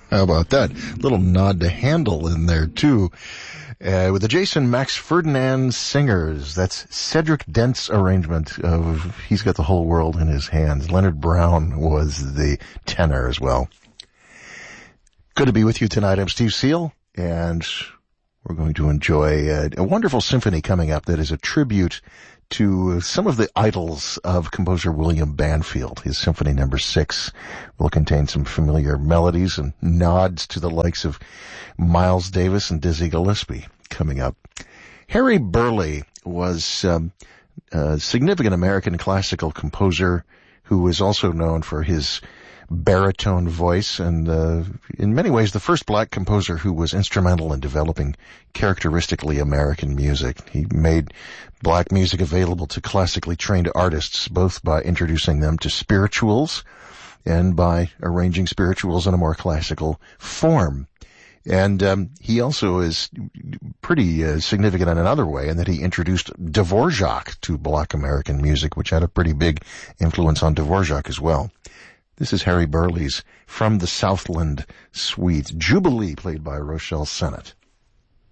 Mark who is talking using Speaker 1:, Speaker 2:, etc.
Speaker 1: How about that? Little nod to Handel in there, too. With the Jason Max Ferdinand Singers. That's Cedric Dent's arrangement of He's Got the Whole World in His Hands. Leonard Brown was the tenor as well. Good to be with you tonight. I'm Steve Seal, and we're going to enjoy a wonderful symphony coming up that is a tribute to some of the idols of composer William Banfield. His Symphony No. 6 will contain some familiar melodies and nods to the likes of Miles Davis and Dizzy Gillespie coming up. Harry Burleigh was a significant American classical composer who was also known for his baritone voice and in many ways the first black composer who was instrumental in developing characteristically American music. He made black music available to classically trained artists, both by introducing them to spirituals and by arranging spirituals in a more classical form. And he also is pretty significant in another way in that he introduced Dvorak to black American music, which had a pretty big influence on Dvorak as well. This is Harry Burleigh's From the Southland Suite, Jubilee, played by Rochelle Sennett.